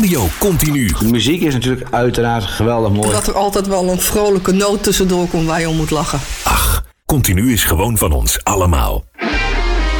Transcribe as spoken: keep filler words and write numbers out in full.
Radio Continu. De muziek is natuurlijk uiteraard geweldig mooi. Dat er altijd wel een vrolijke noot tussendoor komt waar je om moet lachen. Ach, Continu is gewoon van ons allemaal.